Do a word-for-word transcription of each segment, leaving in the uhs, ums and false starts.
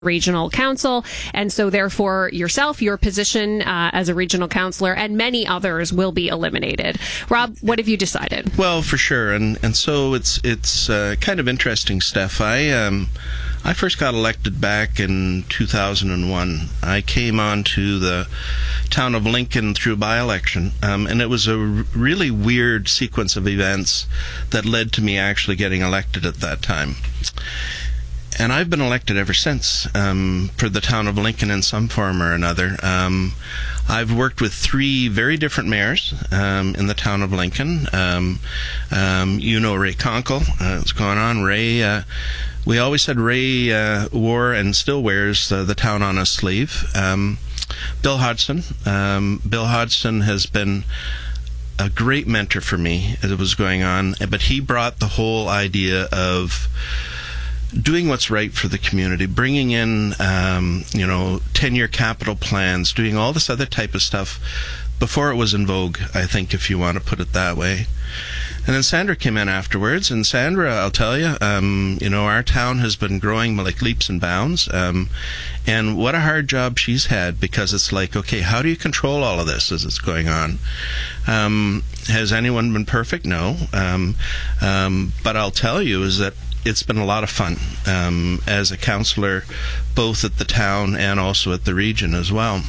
regional council, and so therefore yourself, your position uh, as a regional councillor, and many others will be eliminated. Rob, what have you decided? Well, for sure, and and so it's it's uh, kind of interesting, Steph. I um I first got elected back in two thousand one. I came on to the town of Lincoln through by-election, um, and it was a r- really weird sequence of events that led to me actually getting elected at that time. And I've been elected ever since um, for the town of Lincoln in some form or another. Um, I've worked with three very different mayors um, in the town of Lincoln. Um, um, you know Ray Conkle. Uh, what's going on? Ray, uh, we always said Ray uh, wore and still wears uh, the town on his sleeve. Um, Bill Hodgson. Um, Bill Hodgson has been a great mentor for me as it was going on, but he brought the whole idea of doing what's right for the community, bringing in, um, you know, ten-year capital plans, doing all this other type of stuff before it was in vogue, I think, if you want to put it that way. And then Sandra came in afterwards, and Sandra, I'll tell you, um, you know, our town has been growing like leaps and bounds, um, and what a hard job she's had, because it's like, okay, how do you control all of this as it's going on? Um, has anyone been perfect? No. Um, um, but I'll tell you is that it's been a lot of fun um, as a councillor, both at the town and also at the region as well.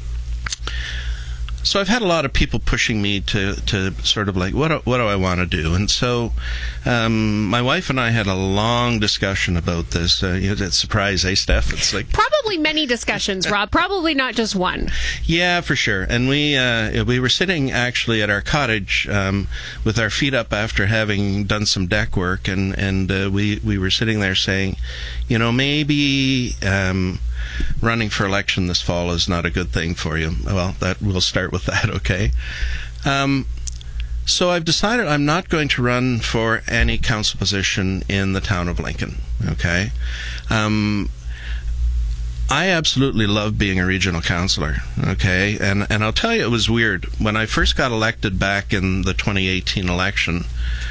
So I've had a lot of people pushing me to, to sort of like, what do, what do I want to do? And so um, my wife and I had a long discussion about this. Uh, you know, that surprise, eh, Steph? It's like probably many discussions, Rob. Probably not just one. Yeah, for sure. And we uh, we were sitting actually at our cottage um, with our feet up after having done some deck work, and and uh, we we were sitting there saying, you know, maybe Um, running for election this fall is not a good thing for you. Well, that we'll start with that, okay? Um, so I've decided I'm not going to run for any council position in the town of Lincoln, okay? Um, I absolutely love being a regional councillor, okay? And, and I'll tell you, it was weird. When I first got elected back in the twenty eighteen election,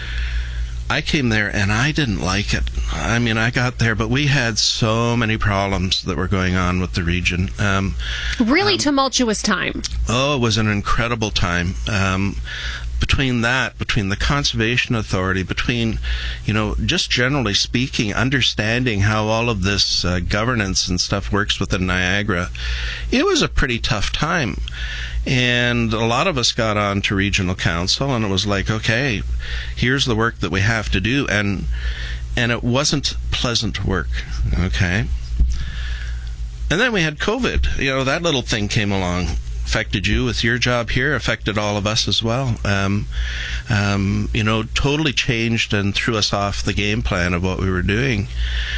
I came there and I didn't like it. I mean, I got there, but we had so many problems that were going on with the region. Um, really um, tumultuous time. Oh, it was an incredible time. Um, between that, between the Conservation Authority, between, you know, just generally speaking, understanding how all of this uh, governance and stuff works within Niagara, it was a pretty tough time. And a lot of us got on to regional council, and it was like, okay, here's the work that we have to do, and and it wasn't pleasant work, okay? And then we had COVID. You know, that little thing came along, affected you with your job here, affected all of us as well. Um, um, you know, totally changed and threw us off the game plan of what we were doing.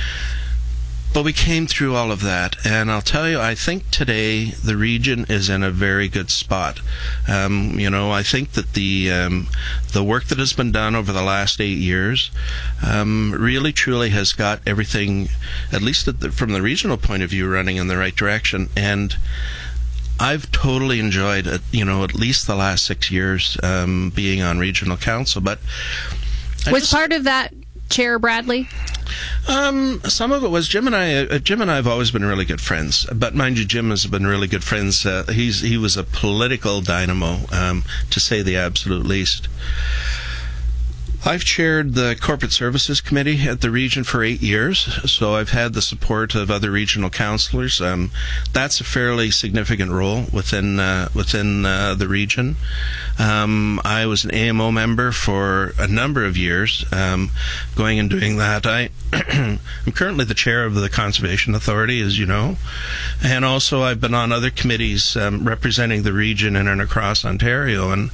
But we came through all of that, and I'll tell you, I think today the region is in a very good spot. Um, you know, I think that the um, the work that has been done over the last eight years um, really, truly has got everything, at least at the, from the regional point of view, running in the right direction. And I've totally enjoyed, it, you know, at least the last six years um, being on regional council. But I was just, part of that Chair Bradley? Um, some of it was Jim and I. Uh, Jim and I have always been really good friends. But mind you, Jim has been really good friends. Uh, he's he was a political dynamo, um, to say the absolute least. I've chaired the Corporate Services Committee at the region for eight years, so I've had the support of other regional councillors. Um, that's a fairly significant role within uh, within uh, the region. Um, I was an A M O member for a number of years, um, going and doing that. I, I'm currently the chair of the Conservation Authority, as you know, and also I've been on other committees um, representing the region in and across Ontario, and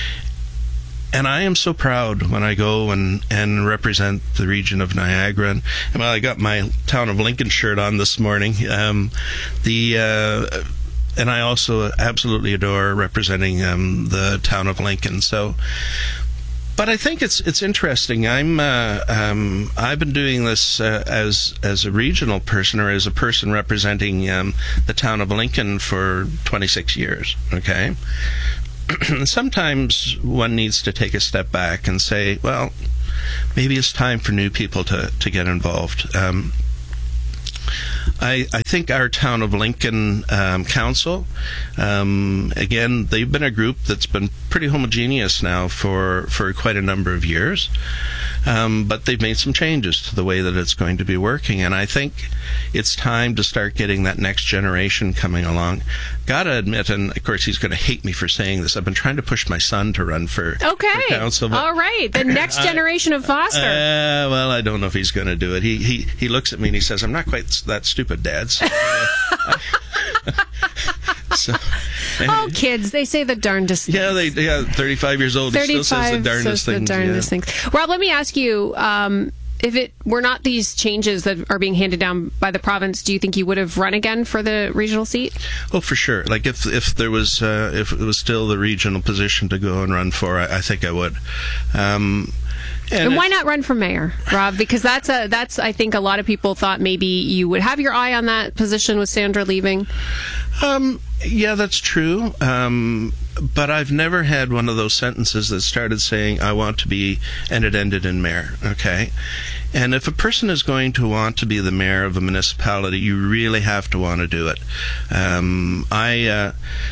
And I am so proud when I go and, and represent the region of Niagara. And, and well, I got my Town of Lincoln shirt on this morning. Um, the uh, and I also absolutely adore representing um, the Town of Lincoln. So, but I think it's it's interesting. I'm uh, um, I've been doing this uh, as as a regional person, or as a person representing um, the Town of Lincoln for twenty-six years. Okay. Sometimes one needs to take a step back and say, well, maybe it's time for new people to, to get involved. Um, I, I think our Town of Lincoln um, Council, um, again, they've been a group that's been pretty homogeneous now for, for quite a number of years. Um, but they've made some changes to the way that it's going to be working, and I think it's time to start getting that next generation coming along. Gotta admit, and of course he's going to hate me for saying this, I've been trying to push my son to run for, okay. for council. All right, the next generation I, of Foster. Uh, well, I don't know if he's going to do it. He, he he looks at me and he says, "I'm not quite that stupid, Dad." So, uh, I, so, oh, kids, they say the darndest things. Yeah, they yeah, thirty-five years old, he still says the darndest says things. The darndest yeah. things. Rob, let me ask you, um, if it were not these changes that are being handed down by the province, do you think you would have run again for the regional seat? Oh, for sure. Like if if there was uh, if it was still the regional position to go and run for, I, I think I would. Um, And, and why not run for mayor, Rob? Because that's a that's I think a lot of people thought maybe you would have your eye on that position with Sandra leaving. Um, yeah, that's true. Um, but I've never had one of those sentences that started saying I want to be and it ended in mayor. Okay, and if a person is going to want to be the mayor of a municipality, you really have to want to do it. Um, I. Uh,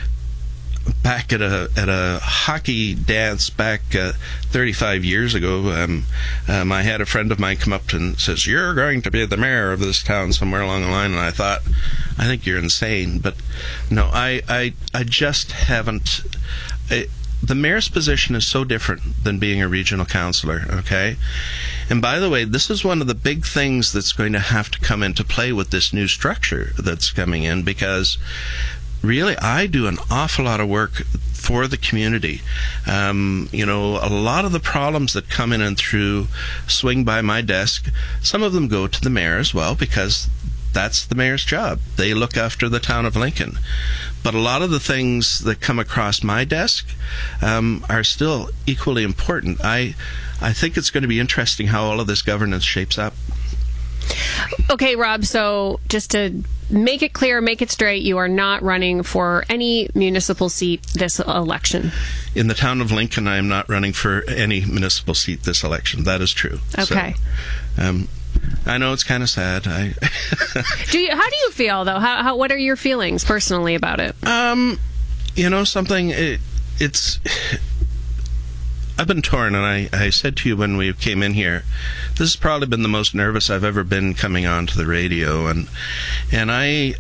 Back at a at a hockey dance back uh, thirty-five years ago, um, um, I had a friend of mine come up and says, "You're going to be the mayor of this town," somewhere along the line, and I thought, I think you're insane. But no, I I, I just haven't. I, the mayor's position is so different than being a regional councillor, okay? And by the way, this is one of the big things that's going to have to come into play with this new structure that's coming in, because really, I do an awful lot of work for the community. Um, you know, a lot of the problems that come in and through swing by my desk, some of them go to the mayor as well, because that's the mayor's job. They look after the town of Lincoln. But a lot of the things that come across my desk um, are still equally important. I, I think it's going to be interesting how all of this governance shapes up. Okay, Rob, so just to make it clear, make it straight, you are not running for any municipal seat this election. In the town of Lincoln, I am not running for any municipal seat this election. That is true. Okay. So, um, I know it's kind of sad. I do you, how do you feel, though? How, how what are your feelings personally about it? Um, you know, something, it, it's... I've been torn, and I, I said to you when we came in here, this has probably been the most nervous I've ever been coming on to the radio, and and I,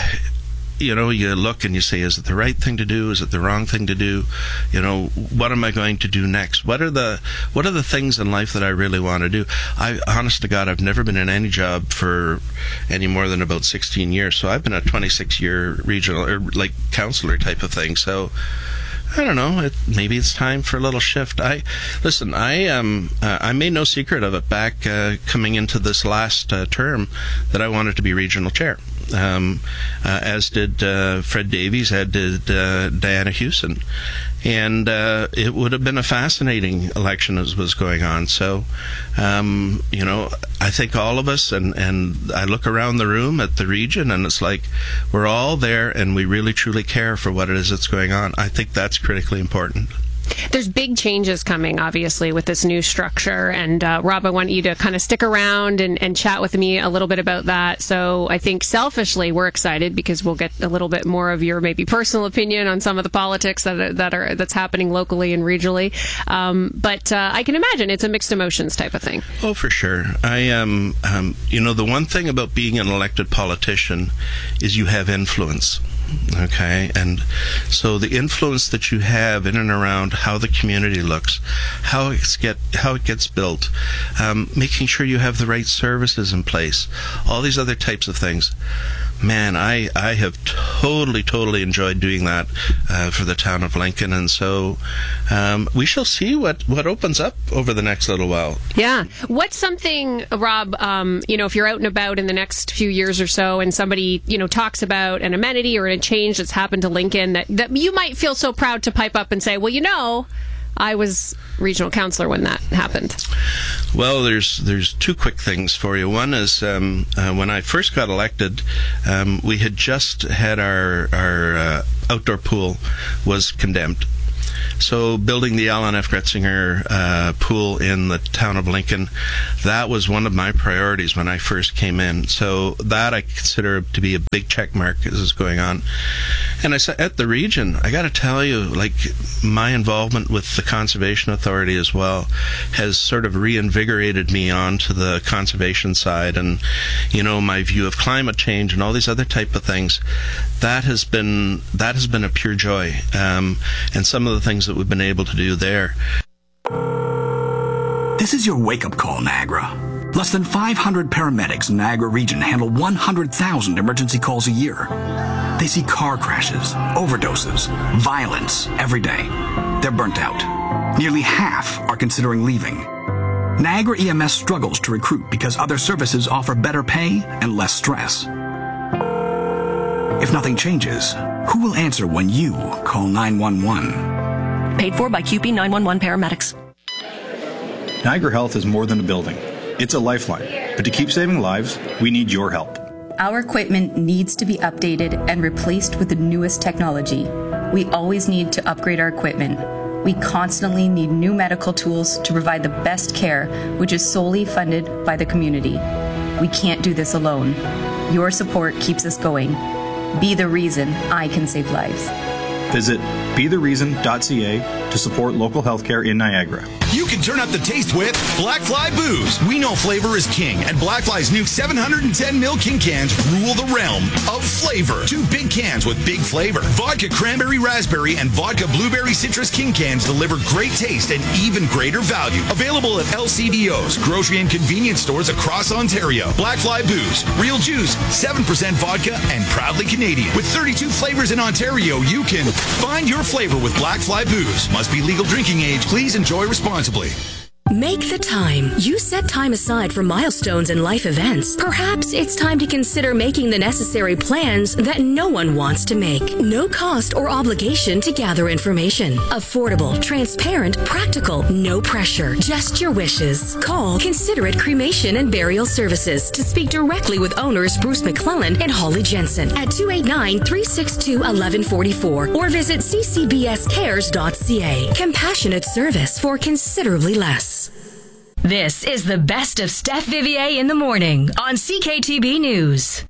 you know, you look and you say, is it the right thing to do? Is it the wrong thing to do? You know, what am I going to do next? What are the what are the things in life that I really want to do? I, honest to God, I've never been in any job for any more than about sixteen years, so I've been a twenty-six year regional, or like councillor type of thing, so I don't know. It, maybe it's time for a little shift. I listen. I um. Uh, I made no secret of it back uh, coming into this last uh, term that I wanted to be regional chair. Um, uh, as did uh, Fred Davies, as did uh, Diana Hewson, and uh, it would have been a fascinating election as was going on. So, um, you know, I think all of us, and, and I look around the room at the region, and it's like we're all there, and we really truly care for what it is that's going on. I think that's critically important. There's big changes coming, obviously, with this new structure. And uh, Rob, I want you to kind of stick around and, and chat with me a little bit about that. So I think selfishly, we're excited because we'll get a little bit more of your maybe personal opinion on some of the politics that are, that are that's happening locally and regionally. Um, but uh, I can imagine it's a mixed emotions type of thing. Oh, for sure. I um, um, you know, the one thing about being an elected politician is you have influence. Okay, and so the influence that you have in and around how the community looks, how it's get how it gets built, um, making sure you have the right services in place, all these other types of things. Man, I, I have totally, totally enjoyed doing that uh, for the town of Lincoln, and so um, we shall see what, what opens up over the next little while. Yeah. What's something, Rob, um, you know, if you're out and about in the next few years or so and somebody, you know, talks about an amenity or a change that's happened to Lincoln that, that you might feel so proud to pipe up and say, well, you know, I was regional councillor when that happened? Well, there's there's two quick things for you. One is um, uh, when I first got elected, um, we had just had our our uh, outdoor pool was condemned. so building the Alan F. Gretzinger uh, pool in the town of Lincoln, that was one of my priorities when I first came in. So that I consider to be a big check mark as is going on. And I said, at the region, I got to tell you, like, my involvement with the Conservation Authority as well has sort of reinvigorated me onto the conservation side, and, you know, my view of climate change and all these other type of things. That has been that has been a pure joy, um, and some of the things that we've been able to do there. This is your wake-up call, Niagara. Less than five hundred paramedics in Niagara region handle one hundred thousand emergency calls a year. They see car crashes, overdoses, violence every day. They're burnt out. Nearly half are considering leaving. Niagara E M S struggles to recruit because other services offer better pay and less stress. If nothing changes, who will answer when you call nine one one? Paid for by Q P nine one one paramedics. Niagara Health is more than a building. It's a lifeline. But to keep saving lives, we need your help. Our equipment needs to be updated and replaced with the newest technology. We always need to upgrade our equipment. We constantly need new medical tools to provide the best care, which is solely funded by the community. We can't do this alone. Your support keeps us going. Be the reason I can save lives. Visit be the reason dot c a to support local healthcare in Niagara. You can turn up the taste with Blackfly Booze. We know flavor is king, and Blackfly's new seven hundred ten milliliter king cans rule the realm of flavor. Two big cans with big flavor. Vodka Cranberry Raspberry and Vodka Blueberry Citrus king cans deliver great taste and even greater value. Available at L C B Os, grocery and convenience stores across Ontario. Blackfly Booze. Real juice, seven percent vodka, and proudly Canadian. With thirty-two flavors in Ontario, you can find your flavor with Blackfly Booze. Must be legal drinking age. Please enjoy responsibly. Make the time. You set time aside for milestones and life events. Perhaps it's time to consider making the necessary plans that no one wants to make. No cost or obligation to gather information. Affordable, transparent, practical, no pressure. Just your wishes. Call Considerate Cremation and Burial Services to speak directly with owners Bruce McClellan and Holly Jensen at two eight nine, three six two, one one four four or visit c c b s cares dot c a. Compassionate service for considerably less. This is the best of Steph Vivier in the morning on C K T B News.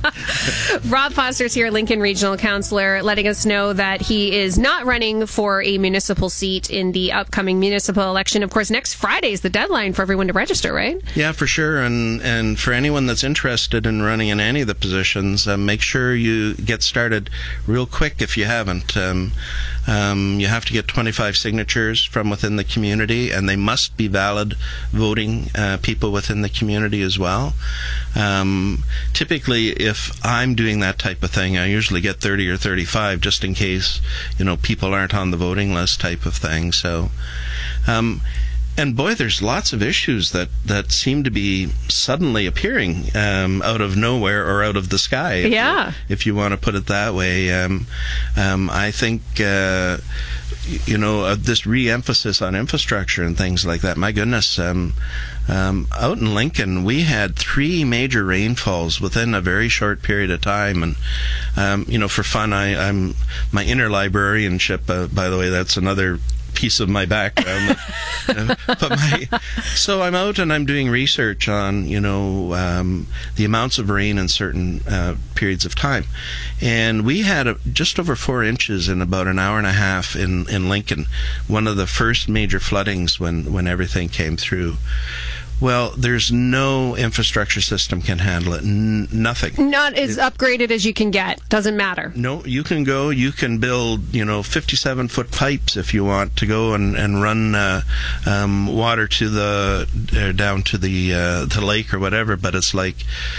Rob Foster's here, Lincoln Regional Councillor, letting us know that he is not running for a municipal seat in the upcoming municipal election. Of course, next Friday is the deadline for everyone to register, right? Yeah, for sure. And and for anyone that's interested in running in any of the positions, uh, make sure you get started real quick if you haven't. Um, um, you have to get twenty-five signatures from within the community, and they must be valid voting uh, people within the community as well. Um, typically, if I'm doing that type of thing, I usually get thirty or thirty-five just in case, you know, people aren't on the voting list type of thing. So, um, and boy, there's lots of issues that, that seem to be suddenly appearing um, out of nowhere or out of the sky. If yeah. You, if you want to put it that way. Um, um, I think, uh, you know, uh, this re-emphasis on infrastructure and things like that, my goodness, um, um, out in Lincoln, we had three major rainfalls within a very short period of time. And, um, you know, for fun, I, I'm my interlibrarianship, uh, by the way, that's another piece of my background. uh, but my, so I'm out and I'm doing research on, you know, um, the amounts of rain in certain uh, periods of time. And we had a, just over four inches in about an hour and a half in, in Lincoln, one of the first major floodings when, when everything came through. Well, there's no infrastructure system can handle it. N- nothing. Not as it, upgraded as you can get. Doesn't matter. No, you can go, you can build, you know, fifty-seven foot pipes if you want to go and, and run uh, um, water to the, uh, down to the, uh, the lake or whatever, but it's like,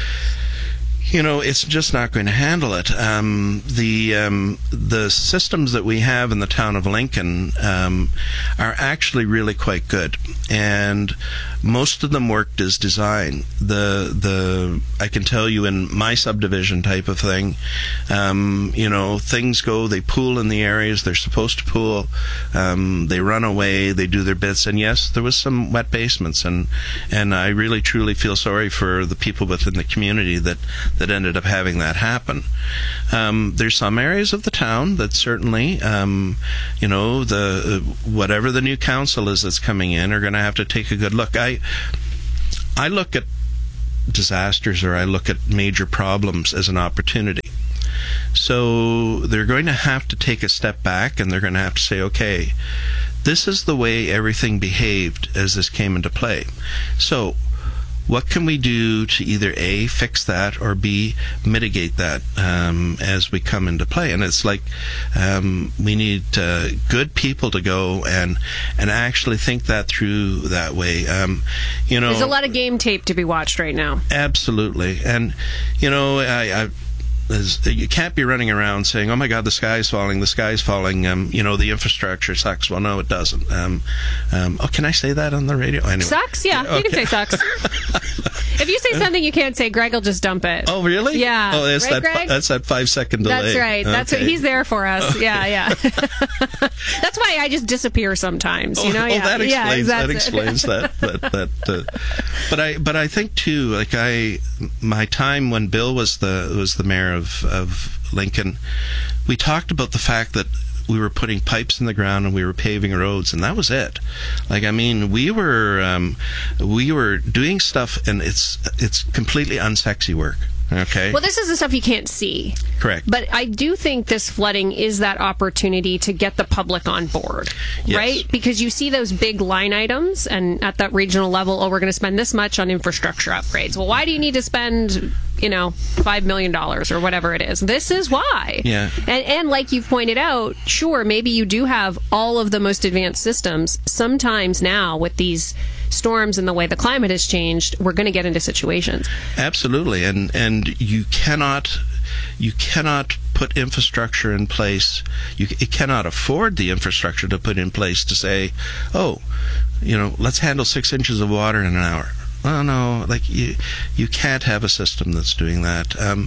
you know, it's just not going to handle it. Um, the um, the systems that we have in the town of Lincoln um, are actually really quite good, and most of them worked as designed. The the I can tell you in my subdivision type of thing, um, you know, things go. They pool in the areas they're supposed to pool. Um, they run away. They do their bits. And yes, there was some wet basements, and and I really truly feel sorry for the people within the community that. that ended up having that happen. Um, there's some areas of the town that certainly, um, you know, the whatever the new council is that's coming in are going to have to take a good look. I I look at disasters, or I look at major problems as an opportunity. So they're going to have to take a step back, and they're going to have to say, okay, this is the way everything behaved as this came into play. So what can we do to either A, fix that, or B, mitigate that um, as we come into play? And it's like um, we need uh, good people to go and and actually think that through that way. Um, you know, there's a lot of game tape to be watched right now. Absolutely. And, you know, I... I you can't be running around saying, "Oh my God, the sky's falling, the sky's falling." Um, you know, the infrastructure sucks. Well, no, it doesn't. Um, um, oh, can I say that on the radio? Anyway. Sucks? Yeah, okay. You can say sucks. If you say something you can't say, Greg will just dump it. Oh, really? Yeah. Oh, that's right, that. Greg? That's that five second delay. That's right. Okay. That's what he's there for us. Okay. Yeah, yeah. That's why I just disappear sometimes. Oh, you know? oh Yeah. that explains yeah, that. Explains that. that, that uh, but I, but I think too, like I, my time when Bill was the was the mayor of of Lincoln, we talked about the fact that we were putting pipes in the ground and we were paving roads, and that was it. Like, I mean, we were um, we were doing stuff, and it's it's completely unsexy work. Okay. Well, this is the stuff you can't see. Correct. But I do think this flooding is that opportunity to get the public on board, yes. right? Because you see those big line items, and at that regional level, oh, we're going to spend this much on infrastructure upgrades. Well, why do you need to spend, you know, five million dollars or whatever it is? This is why. Yeah. And, and like you've pointed out, sure, maybe you do have all of the most advanced systems. Sometimes now with these storms and the way the climate has changed, we're going to get into situations. Absolutely. And and you cannot you cannot put infrastructure in place. You it cannot afford the infrastructure to put in place to say, oh, you know, let's handle six inches of water in an hour. Well, no, like you you can't have a system that's doing that. Um,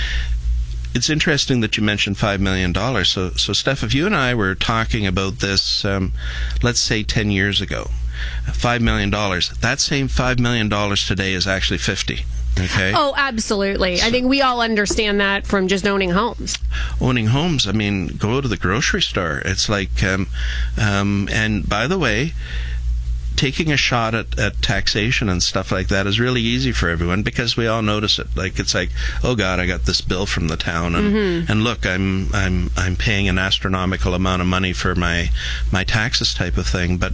It's interesting that you mentioned five million dollars. So, so Steph, if you and I were talking about this, um, let's say ten years ago, five million dollars, that same five million dollars today is actually fifty. Okay. Oh, absolutely. So, I think we all understand that from just owning homes. Owning homes, I mean, go to the grocery store. It's like, um, um, and by the way, taking a shot at, at taxation and stuff like that is really easy for everyone because we all notice it. Like, it's like, oh God, I got this bill from the town, and mm-hmm. and look, I'm I'm I'm paying an astronomical amount of money for my my taxes, type of thing. But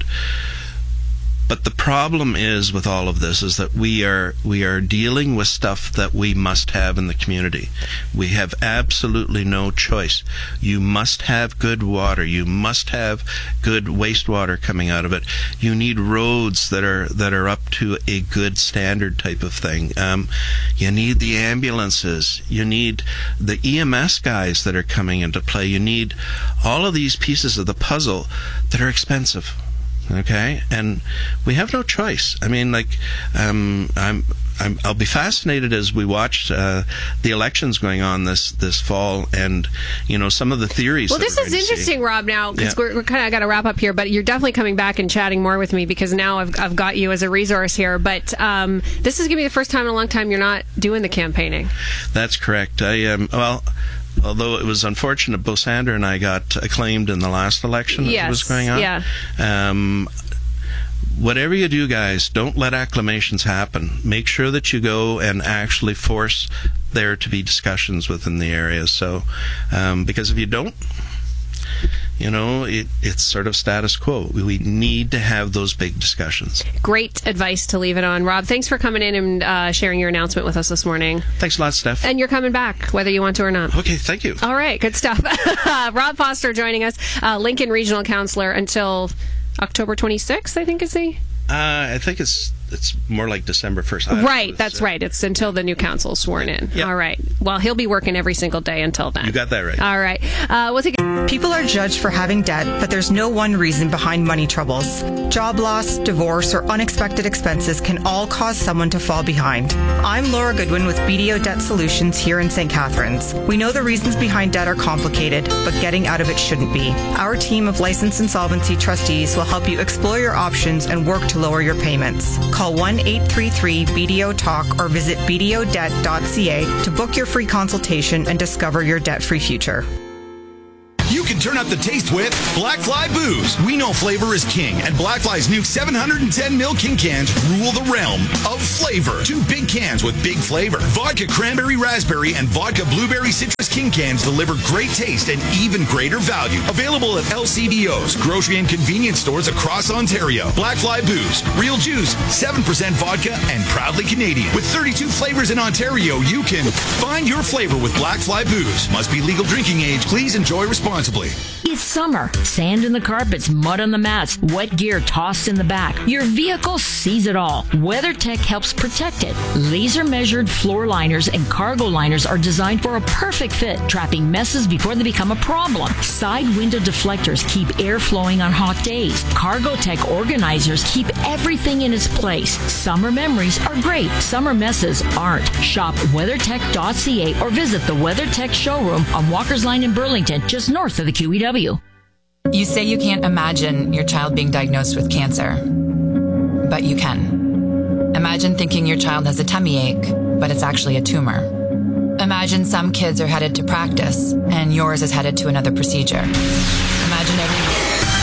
but the problem is with all of this is that we are we are dealing with stuff that we must have in the community. We have absolutely no choice. You must have good water. You must have good wastewater coming out of it. You need roads that are that are up to a good standard, type of thing. Um, you need the ambulances. You need the E M S guys that are coming into play. You need all of these pieces of the puzzle that are expensive. Okay, and we have no choice. I mean, like, um, I'm, I'm, I'll be fascinated as we watch uh, the elections going on this this fall, and you know some of the theories. Well, that this we're is going to interesting, see. Rob. Now, because Yeah. we're, we're kind of got to wrap up here, but you're definitely coming back and chatting more with me because now I've I've got you as a resource here. But um, this is going to be the first time in a long time you're not doing the campaigning. That's correct. I um, well. Although it was unfortunate, Bo Sander and I got acclaimed in the last election yes, that was going on. Yeah. Um, whatever you do, guys, don't let acclamations happen. Make sure that you go and actually force there to be discussions within the area. So, um, because if you don't, you know, it, it's sort of status quo. We need to have those big discussions. Great advice to leave it on. Rob, thanks for coming in and uh, sharing your announcement with us this morning. Thanks a lot, Steph. And you're coming back, whether you want to or not. Okay, thank you. All right, good stuff. Rob Foster joining us, uh, Lincoln Regional Councillor until October twenty-sixth, I think is he? Uh, I think it's it's more like December first. Right, that's right. It's until the new council is sworn in. Yep. All right. Well, he'll be working every single day until then. You got that right. All right. Uh, we'll take a- People are judged for having debt, but there's no one reason behind money troubles. Job loss, divorce, or unexpected expenses can all cause someone to fall behind. I'm Laura Goodwin with B D O Debt Solutions here in Saint Catharines. We know the reasons behind debt are complicated, but getting out of it shouldn't be. Our team of licensed insolvency trustees will help you explore your options and work to lower your payments. Call Call one eight three three B D O talk or visit b d o debt dot c a to book your free consultation and discover your debt-free future. You can turn up the taste with Black Fly Booze. We know flavor is king, and Black Fly's new seven hundred ten milliliter King cans rule the realm of flavor. Two big cans with big flavor. Vodka Cranberry Raspberry and Vodka Blueberry Citrus King cans deliver great taste and even greater value. Available at L C B Os, grocery and convenience stores across Ontario. Black Fly Booze. Real juice, seven percent vodka, and proudly Canadian. With thirty-two flavors in Ontario, you can find your flavor with Black Fly Booze. Must be legal drinking age. Please enjoy responsibly. It's summer. Sand in the carpets, mud on the mats, wet gear tossed in the back. Your vehicle sees it all. WeatherTech helps protect it. Laser-measured floor liners and cargo liners are designed for a perfect fit, trapping messes before they become a problem. Side window deflectors keep air flowing on hot days. Cargotech organizers keep everything in its place. Summer memories are great. Summer messes aren't. Shop weather tech dot c a or visit the WeatherTech showroom on Walker's Line in Burlington, just north of the Q E W. You say you can't imagine your child being diagnosed with cancer, but you can. Imagine thinking your child has a tummy ache, but it's actually a tumor. Imagine some kids are headed to practice, and yours is headed to another procedure. Imagine every...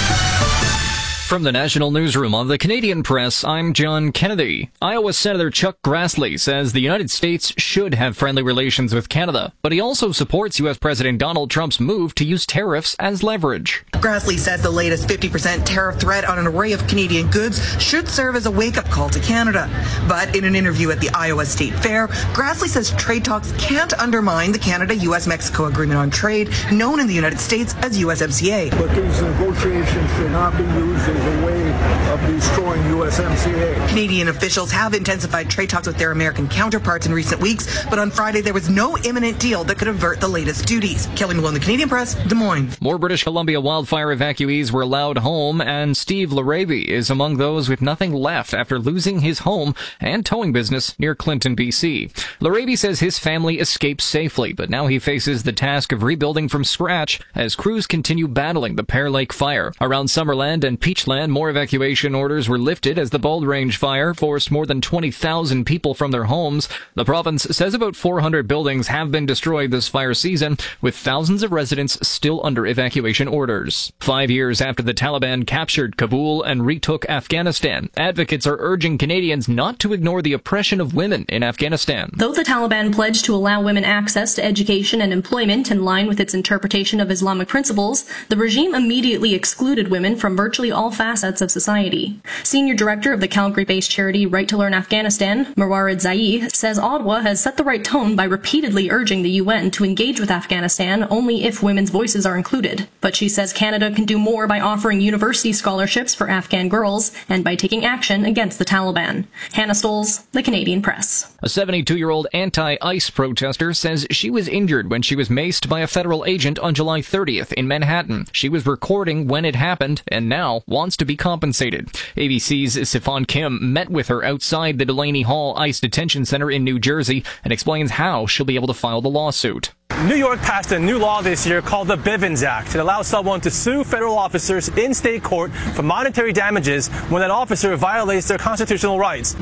From the National Newsroom of the Canadian Press, I'm John Kennedy. Iowa Senator Chuck Grassley says the United States should have friendly relations with Canada, but he also supports U S President Donald Trump's move to use tariffs as leverage. Grassley says the latest fifty percent tariff threat on an array of Canadian goods should serve as a wake-up call to Canada. But in an interview at the Iowa State Fair, Grassley says trade talks can't undermine the Canada-U S Mexico Agreement on Trade, known in the United States as U S M C A. But these negotiations should not be used as a way of destroying U S M C A. Canadian officials have intensified trade talks with their American counterparts in recent weeks, but on Friday there was no imminent deal that could avert the latest duties. Kelly Malone, the Canadian Press, Des Moines. More British Columbia wildfire evacuees were allowed home, and Steve Laraby is among those with nothing left after losing his home and towing business near Clinton, B C. Laraby says his family escaped safely, but now he faces the task of rebuilding from scratch as crews continue battling the Pear Lake fire. Around Summerland and Peachland, more evacuation orders were lifted as the Bald Range fire forced more than twenty thousand people from their homes. The province says about four hundred buildings have been destroyed this fire season, with thousands of residents still under evacuation orders. Five years after the Taliban captured Kabul and retook Afghanistan, advocates are urging Canadians not to ignore the oppression of women in Afghanistan. Though the Taliban pledged to allow women access to education and employment in line with its interpretation of Islamic principles, the regime immediately excluded women from virtually all facets of society. Senior director of the Calgary-based charity Right to Learn Afghanistan, Marwarid Zai, says Ottawa has set the right tone by repeatedly urging the U N to engage with Afghanistan only if women's voices are included. But she says Canada can do more by offering university scholarships for Afghan girls and by taking action against the Taliban. Hannah Stoles, The Canadian Press. A seventy-two-year-old anti-ICE protester says she was injured when she was maced by a federal agent on July thirtieth in Manhattan. She was recording when it happened and now wants to be compensated. A B C's Sifan Kim met with her outside the Delaney Hall ICE Detention Center in New Jersey and explains how she'll be able to file the lawsuit. New York passed a new law this year called the Bivens Act. It allows someone to sue federal officers in state court for monetary damages when that officer violates their constitutional rights.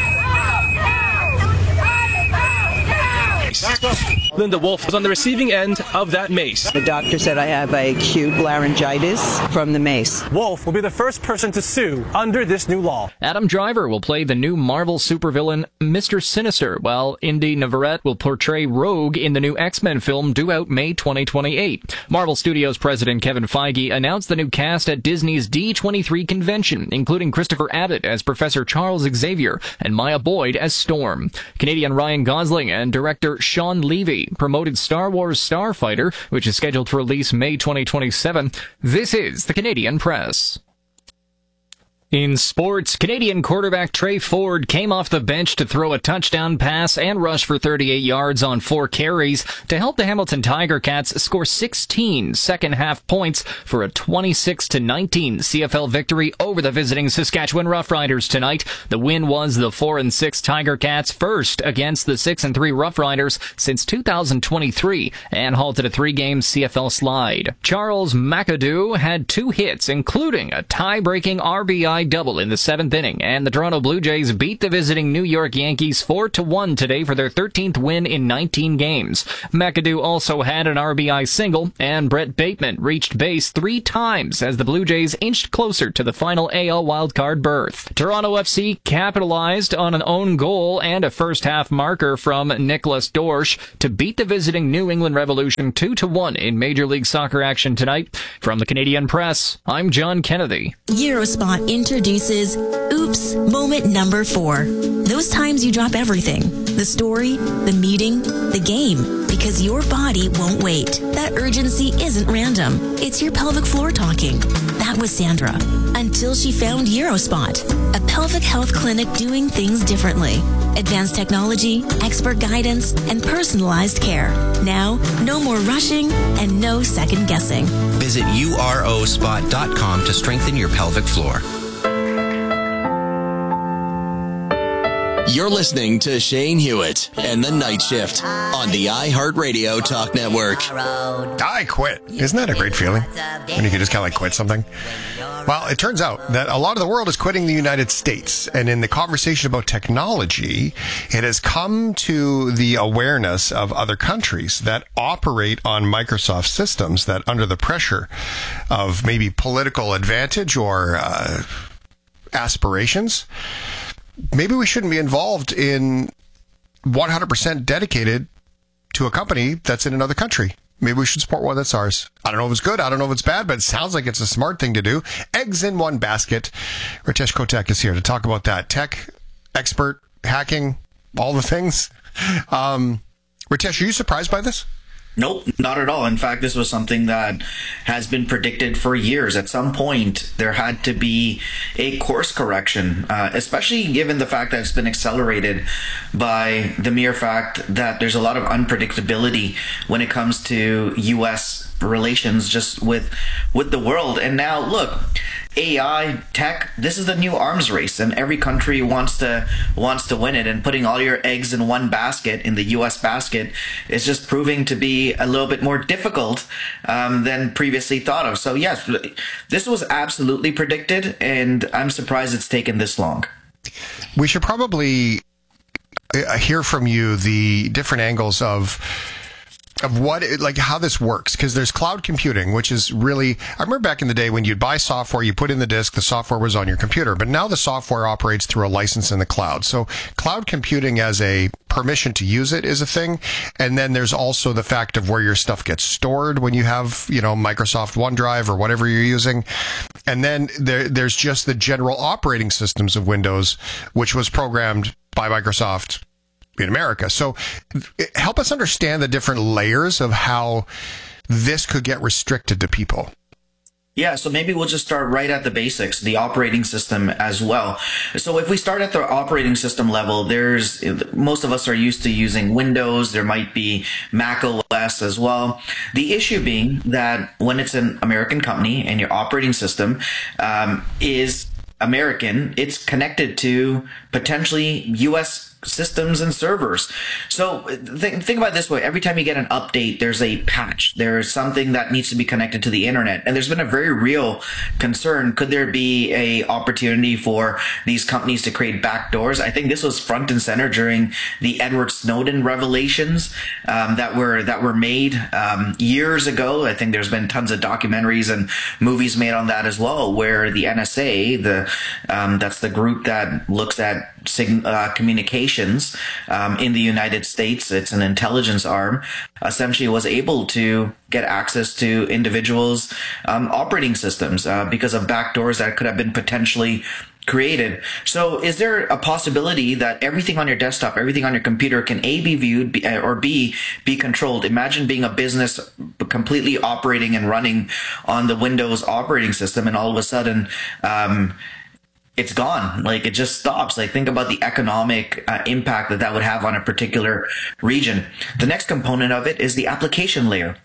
Linda Wolf was on the receiving end of that mace. The doctor said I have acute laryngitis from the mace. Wolf will be the first person to sue under this new law. Adam Driver will play the new Marvel supervillain Mister Sinister, while Indy Navarrete will portray Rogue in the new X-Men film due out May twenty twenty-eight. Marvel Studios president Kevin Feige announced the new cast at Disney's D twenty-three convention, including Christopher Abbott as Professor Charles Xavier and Maya Boyd as Storm. Canadian Ryan Gosling and director Sean Levy promoted Star Wars Starfighter, which is scheduled to release May twenty twenty-seven. This is the Canadian Press. In sports, Canadian quarterback Trey Ford came off the bench to throw a touchdown pass and rush for thirty-eight yards on four carries to help the Hamilton Tiger Cats score sixteen second-half points for a twenty-six to nineteen C F L victory over the visiting Saskatchewan Roughriders tonight. The win was the four and six Tiger Cats' first against the six and three Roughriders since two thousand twenty-three and halted a three-game C F L slide. Charles McAdoo had two hits, including a tie-breaking R B I double in the seventh inning, and the Toronto Blue Jays beat the visiting New York Yankees four to one today for their thirteenth win in nineteen games. McAdoo also had an R B I single, and Brett Bateman reached base three times as the Blue Jays inched closer to the final A L wildcard berth. Toronto F C capitalized on an own goal and a first-half marker from Nicholas Dorsch to beat the visiting New England Revolution two to one in Major League Soccer action tonight. From the Canadian Press, I'm John Kennedy. Eurospot introduces Oops Moment Number Four. Those times you drop everything. The story, the meeting, the game. Because your body won't wait. That urgency isn't random. It's your pelvic floor talking. That was Sandra. Until she found Eurospot, a pelvic health clinic doing things differently. Advanced technology, expert guidance, and personalized care. Now, no more rushing and no second guessing. Visit U R O spot dot com to strengthen your pelvic floor. You're listening to Shane Hewitt and the Night Shift on the iHeartRadio Talk Network. I quit. Isn't that a great feeling? When you can just kind of like quit something? Well, it turns out that a lot of the world is quitting the United States. And in the conversation about technology, it has come to the awareness of other countries that operate on Microsoft systems that, under the pressure of maybe political advantage or uh, aspirations, maybe we shouldn't be involved in one hundred percent dedicated to a company that's in another country. Maybe we should support one that's ours. I don't know if it's good. I don't know if it's bad, but it sounds like it's a smart thing to do. Eggs in one basket. Ritesh Kotak is here to talk about that. Tech, expert, hacking, all the things. Um, Ritesh, are you surprised by this? Nope, not at all. In fact, this was something that has been predicted for years. At some point, there had to be a course correction, uh, especially given the fact that it's been accelerated by the mere fact that there's a lot of unpredictability when it comes to U S relations just with with the world. And now, look, A I, tech, this is the new arms race, and every country wants to wants to win it, and putting all your eggs in one basket, in the U S basket, is just proving to be a little bit more difficult um, than previously thought of. So yes, this was absolutely predicted, and I'm surprised it's taken this long. We should probably hear from you the different angles of of what, it, like how this works, because there's cloud computing, which is really, I remember back in the day when you'd buy software, you put in the disk, the software was on your computer, but now the software operates through a license in the cloud. So cloud computing as a permission to use it is a thing. And then there's also the fact of where your stuff gets stored when you have, you know, Microsoft OneDrive or whatever you're using. And then there, there's just the general operating systems of Windows, which was programmed by Microsoft in America. So help us understand the different layers of how this could get restricted to people. Yeah, so maybe we'll just start right at the basics, the operating system as well. So if we start at the operating system level, there's, most of us are used to using Windows. There might be Mac O S as well. The issue being that when it's an American company and your operating system um, is American, it's connected to potentially U S systems and servers. So th- think about it this way. Every time you get an update, there's a patch. There's something that needs to be connected to the internet. And there's been a very real concern. Could there be a opportunity for these companies to create backdoors? I think this was front and center during the Edward Snowden revelations um, that were that were made um, years ago. I think there's been tons of documentaries and movies made on that as well, where the N S A, the um, that's the group that looks at sig- uh, communication Um, in the United States, it's an intelligence arm, essentially was able to get access to individuals' um, operating systems uh, because of backdoors that could have been potentially created. So is there a possibility that everything on your desktop, everything on your computer can A, be viewed, B, or B, be controlled? Imagine being a business completely operating and running on the Windows operating system, and all of a sudden, um, it's gone. Like, it just stops. Like, think about the economic uh, impact that that would have on a particular region. The next component of it is the application layer.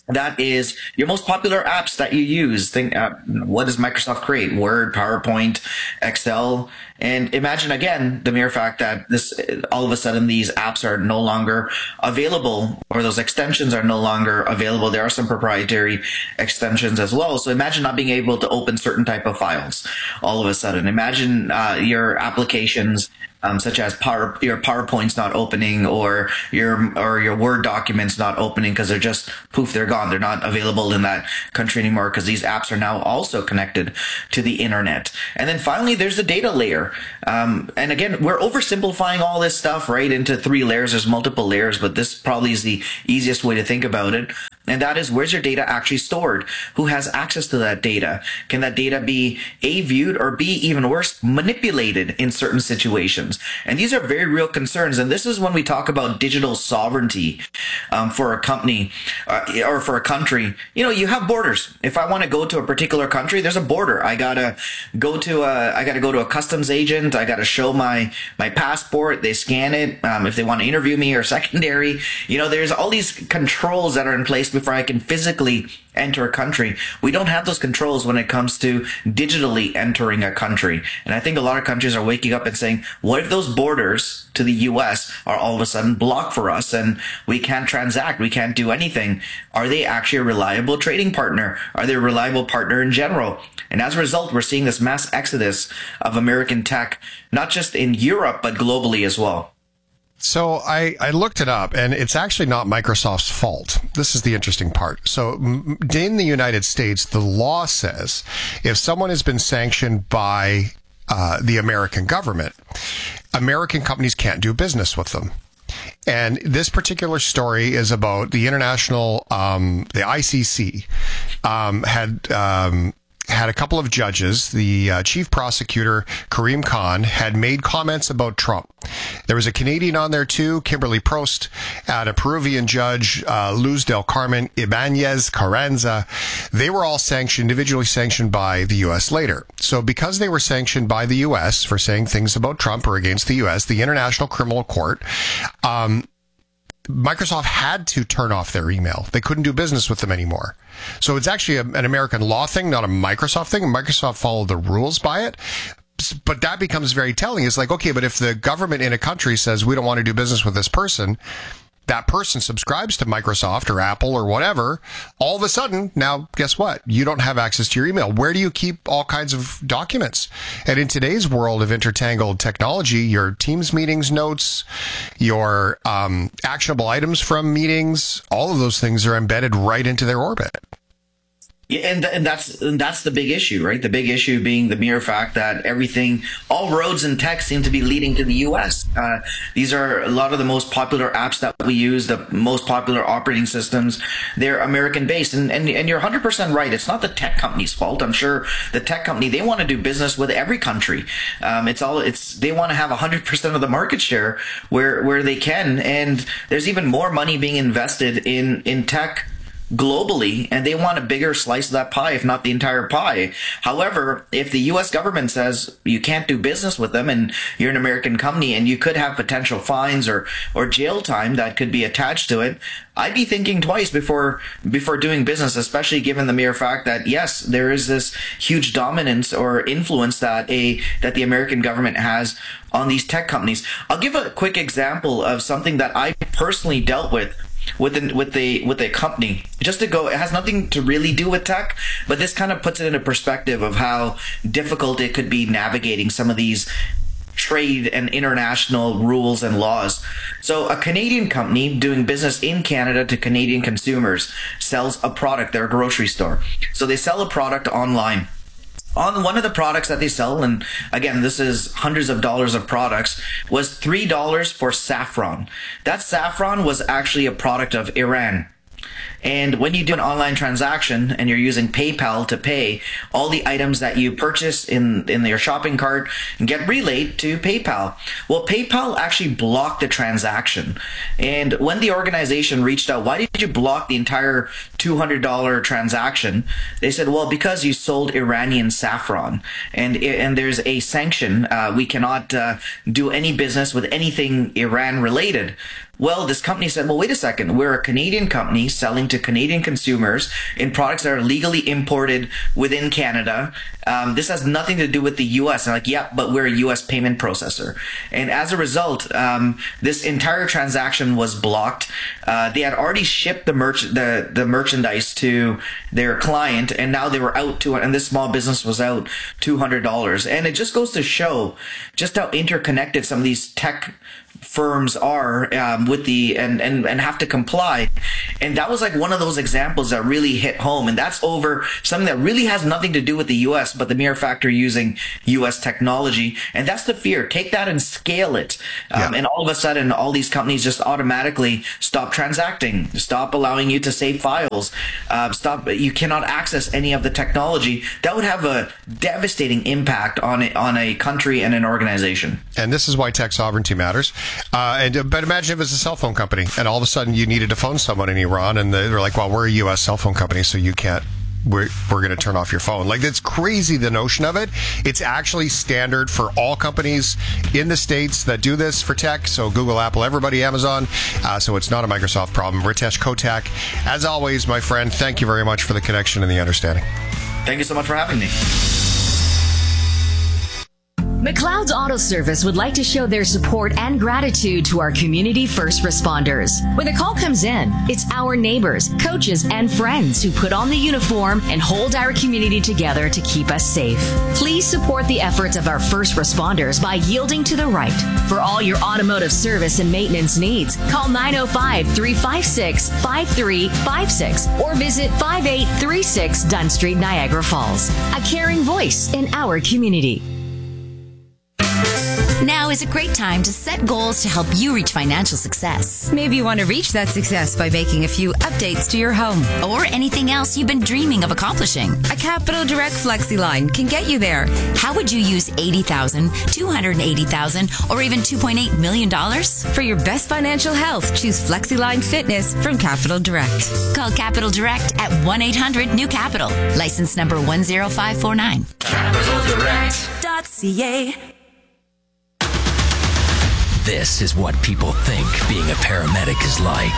That is your most popular apps that you use. Think, uh, what does Microsoft create? Word, PowerPoint, Excel. And imagine again the mere fact that this, all of a sudden, these apps are no longer available, or those extensions are no longer available. There are some proprietary extensions as well. So imagine not being able to open certain type of files all of a sudden. Imagine uh, your applications Um, such as power, your PowerPoint's not opening, or your or your Word documents not opening because they're just poof, they're gone. They're not available in that country anymore because these apps are now also connected to the internet. And then finally, there's the data layer. Um, and again, we're oversimplifying all this stuff right into three layers. There's multiple layers, but this probably is the easiest way to think about it. And that is, where's your data actually stored? Who has access to that data? Can that data be A, viewed, or B, even worse, manipulated in certain situations? And these are very real concerns. And this is when we talk about digital sovereignty um, for a company uh, or for a country. You know, you have borders. If I want to go to a particular country, there's a border. I gotta go to a, I gotta go to a customs agent. I gotta show my my passport. They scan it. Um, if they want to interview me or secondary, you know, there's all these controls that are in place before I can physically enter a country. We don't have those controls when it comes to digitally entering a country. And I think a lot of countries are waking up and saying, what if those borders to the U S are all of a sudden blocked for us and we can't transact, we can't do anything? Are they actually a reliable trading partner? Are they a reliable partner in general? And as a result, we're seeing this mass exodus of American tech, not just in Europe, but globally as well. So I, I looked it up, and it's actually not Microsoft's fault. This is the interesting part. So in the United States, the law says if someone has been sanctioned by uh, the American government, American companies can't do business with them. And this particular story is about the international, um, the I C C um, had... Um, had a couple of judges. The uh, chief prosecutor, Karim Khan, had made comments about Trump. There was a Canadian on there too, Kimberly Prost, and a Peruvian judge, uh, Luz del Carmen Ibanez Carranza. They were all sanctioned, individually sanctioned by the U S later. So because they were sanctioned by the U S for saying things about Trump or against the U S, the International Criminal Court, um, Microsoft had to turn off their email. They couldn't do business with them anymore. So it's actually a, an American law thing, not a Microsoft thing. Microsoft followed the rules by it. But that becomes very telling. It's like, okay, but if the government in a country says we don't want to do business with this person, that person subscribes to Microsoft or Apple or whatever, all of a sudden, now, guess what? You don't have access to your email. Where do you keep all kinds of documents? And in today's world of intertangled technology, your Teams meetings notes, your um, actionable items from meetings, all of those things are embedded right into their orbit. Yeah, and and that's and that's the big issue, right? The big issue being the mere fact that everything, all roads in tech seem to be leading to the U S. Uh, these are a lot of the most popular apps that we use, the most popular operating systems. They're American based, and and, and you're one hundred percent right. It's not the tech company's fault. I'm sure the tech company, they want to do business with every country. Um, it's all it's they want to have one hundred percent of the market share where where they can, and there's even more money being invested in in tech globally, and they want a bigger slice of that pie, if not the entire pie. However, if the U S government says you can't do business with them and you're an American company and you could have potential fines or or jail time that could be attached to it, I'd be thinking twice before before doing business, especially given the mere fact that yes, there is this huge dominance or influence that a that the American government has on these tech companies. I'll give a quick example of something that I personally dealt with with the, with the with a company. Just to go, it has nothing to really do with tech, but this kind of puts it into perspective of how difficult it could be navigating some of these trade and international rules and laws. So a Canadian company doing business in Canada to Canadian consumers sells a product. They're a grocery store. So they sell a product online. On one of the products that they sell, and again, this is hundreds of dollars of products, was three dollars for saffron. That saffron was actually a product of Iran. And when you do an online transaction and you're using PayPal to pay, all the items that you purchase in, in your shopping cart get relayed to PayPal. Well, PayPal actually blocked the transaction. And when the organization reached out, why did you block the entire two hundred dollars transaction? They said, well, because you sold Iranian saffron. And, and there's a sanction. Uh, we cannot uh, do any business with anything Iran related. Well, this company said, well, wait a second. We're a Canadian company selling selling to Canadian consumers in products that are legally imported within Canada. Um, this has nothing to do with the U S. And like, yeah, but we're a U S payment processor. And as a result, um, this entire transaction was blocked. Uh, they had already shipped the merch, the, the merchandise to their client, and now they were out to, and this small business was out two hundred dollars. And it just goes to show just how interconnected some of these tech firms are um, with the and, and and have to comply. And that was like one of those examples that really hit home, and that's over something that really has nothing to do with the U S, but the mere factor using U S technology. And that's the fear. Take that and scale it, um, yeah. and all of a sudden all these companies just automatically stop transacting, stop allowing you to save files, uh, stop you cannot access any of the technology. That would have a devastating impact on a, on a country and an organization. And this is why tech sovereignty matters. Uh, and but imagine if it was a cell phone company, and all of a sudden you needed to phone someone in Iran, and they're like, "Well, we're a U S cell phone company, so you can't. We're we're going to turn off your phone." Like, it's crazy, the notion of it. It's actually standard for all companies in the States that do this for tech. So Google, Apple, everybody, Amazon. Uh, so it's not a Microsoft problem. Ritesh Kotak, as always, my friend. Thank you very much for the connection and the understanding. Thank you so much for having me. McLeod's Auto Service would like to show their support and gratitude to our community first responders. When the call comes in, it's our neighbors, coaches, and friends who put on the uniform and hold our community together to keep us safe. Please support the efforts of our first responders by yielding to the right. For all your automotive service and maintenance needs, call nine oh five, three five six, five three five six or visit five eight three six Dunn Street, Niagara Falls. A caring voice in our community. Now is a great time to set goals to help you reach financial success. Maybe you want to reach that success by making a few updates to your home. Or anything else you've been dreaming of accomplishing. A Capital Direct FlexiLine can get you there. How would you use eighty thousand dollars, two hundred eighty thousand dollars, or even two point eight million dollars? For your best financial health, choose FlexiLine Fitness from Capital Direct. Call Capital Direct at one eight hundred new capital. License number one zero five four nine. capital direct dot c a. This is what people think being a paramedic is like.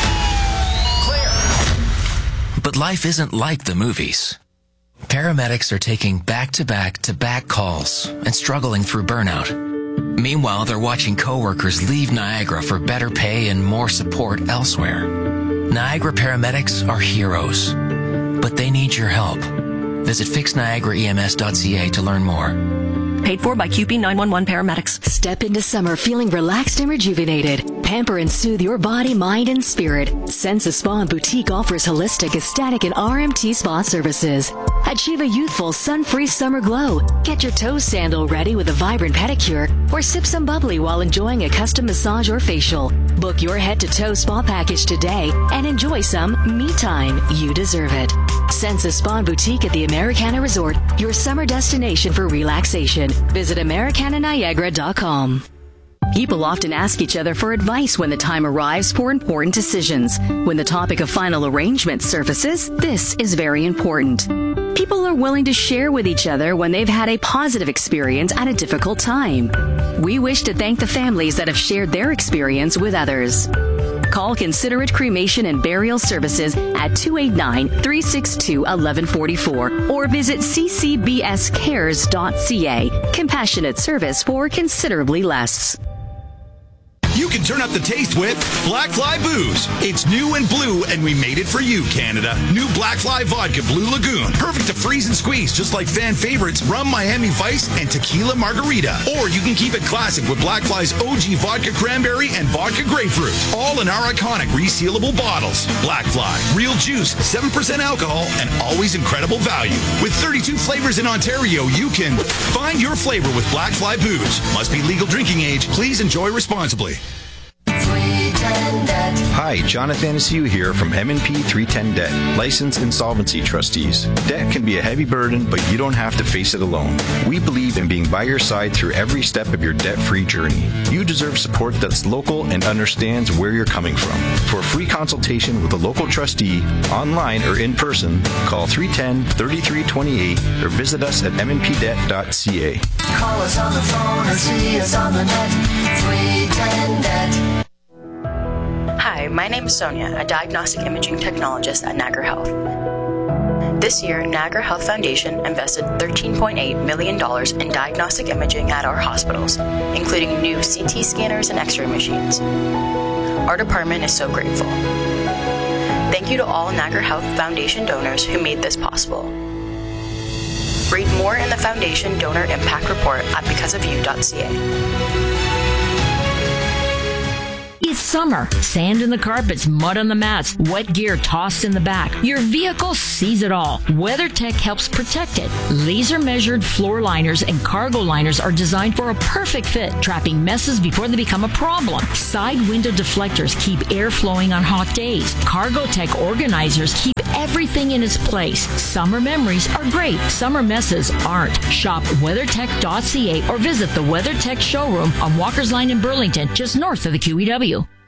Clear. But life isn't like the movies. Paramedics are taking back-to-back-to-back calls and struggling through burnout. Meanwhile, they're watching coworkers leave Niagara for better pay and more support elsewhere. Niagara paramedics are heroes, but they need your help. Visit fix niagara e m s dot c a to learn more. Paid for by Q P nine one one Paramedics. Step into summer feeling relaxed and rejuvenated. Pamper and soothe your body, mind, and spirit. Sensa Spa and Boutique offers holistic, aesthetic, and R M T spa services. Achieve a youthful, sun-free summer glow. Get your toe sandal ready with a vibrant pedicure, or sip some bubbly while enjoying a custom massage or facial. Book your head-to-toe spa package today and enjoy some me time. You deserve it. Sensa Spa and Boutique at the Americana Resort, your summer destination for relaxation. Visit americana niagara dot com. People often ask each other for advice when the time arrives for important decisions. When the topic of final arrangement surfaces, this is very important. People are willing to share with each other when they've had a positive experience at a difficult time. We wish to thank the families that have shared their experience with others. Call Considerate Cremation and Burial Services at two eight nine, three six two, one one four four or visit c c b s cares dot c a. Compassionate service for considerably less. You can turn up the taste with Black Fly Booze. It's new and blue, and we made it for you, Canada. New Black Fly Vodka Blue Lagoon. Perfect to freeze and squeeze, just like fan favorites Rum Miami Vice and Tequila Margarita. Or you can keep it classic with Black Fly's O G Vodka Cranberry and Vodka Grapefruit. All in our iconic resealable bottles. Black Fly. Real juice, seven percent alcohol, and always incredible value. With thirty-two flavors in Ontario, you can find your flavor with Black Fly Booze. Must be legal drinking age. Please enjoy responsibly. Hi, Jonathan Sioux here from M and P three ten Debt, licensed insolvency trustees. Debt can be a heavy burden, but you don't have to face it alone. We believe in being by your side through every step of your debt-free journey. You deserve support that's local and understands where you're coming from. For a free consultation with a local trustee, online or in person, call three one zero, three three two eight or visit us at m n p debt dot c a. Call us on the phone or see us on the net. three ten debt. Hi, Hi, my name is Sonia, a diagnostic imaging technologist at Niagara Health. This year, Niagara Health Foundation invested thirteen point eight million dollars in diagnostic imaging at our hospitals, including new C T scanners and X-ray machines. Our department is so grateful. Thank you to all Niagara Health Foundation donors who made this possible. Read more in the Foundation Donor Impact Report at because of you dot c a. It's summer. Sand in the carpets, mud on the mats, wet gear tossed in the back. Your vehicle sees it all. WeatherTech helps protect it. Laser measured floor liners and cargo liners are designed for a perfect fit, trapping messes before they become a problem. Side window deflectors keep air flowing on hot days. Cargotech organizers keep everything in its place. Summer memories are great. Summer messes aren't. Shop weathertech dot c a or visit the WeatherTech showroom on Walker's Line in Burlington, just north of the Q E W.